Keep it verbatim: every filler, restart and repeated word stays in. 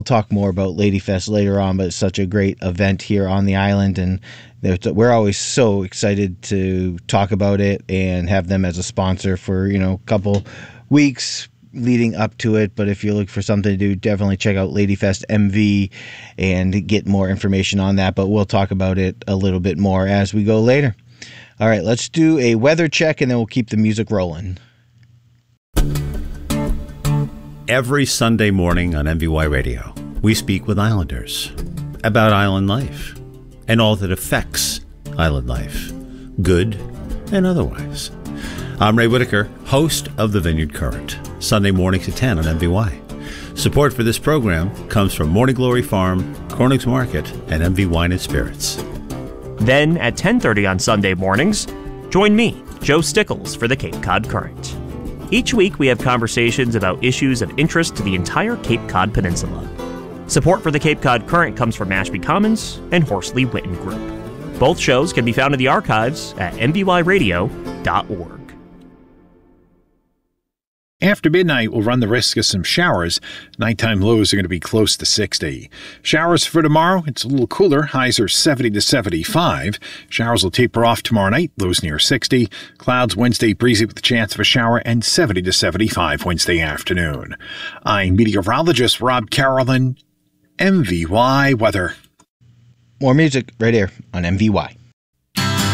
talk more about Ladyfest later on, but it's such a great event here on the island, and we're always so excited to talk about it and have them as a sponsor for, you know, a couple weeks leading up to it. But if you look for something to do, definitely check out Ladyfest M V and get more information on that. But we'll talk about it a little bit more as we go later. All right, let's do a weather check, and then we'll keep the music rolling. Every Sunday morning on M V Y Radio, we speak with Islanders about island life and all that affects island life, good and otherwise. I'm Ray Whitaker, host of The Vineyard Current, Sunday mornings at ten on M V Y. Support for this program comes from Morning Glory Farm, Corning's Market, and M V Wine and Spirits. Then at ten thirty on Sunday mornings, join me, Joe Stickles, for the Cape Cod Current. Each week, we have conversations about issues of interest to the entire Cape Cod Peninsula. Support for the Cape Cod Current comes from Mashpee Commons and Horsley Witten Group. Both shows can be found in the archives at m v y radio dot org. After midnight, we'll run the risk of some showers. Nighttime lows are going to be close to sixty. Showers for tomorrow, it's a little cooler. Highs are seventy to seventy-five. Showers will taper off tomorrow night, lows near sixty. Clouds Wednesday breezy with a chance of a shower, and seventy to seventy-five Wednesday afternoon. I'm meteorologist Rob Carolyn, M V Y Weather. More music right here on M V Y.